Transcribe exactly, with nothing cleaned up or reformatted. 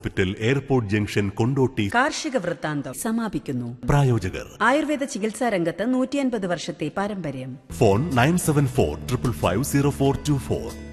Hospital airport junction Kondotty കാർഷിക വൃത്താന്തം സമാപിക്കുന്നു. പ്രായോജകർ ആയുർവേദ ചികിത്സാ രംഗത്ത് നൂറ്റിയൻപത് വർഷത്തെ പാരമ്പര്യം. Phone nine seven four triple five zero four to four.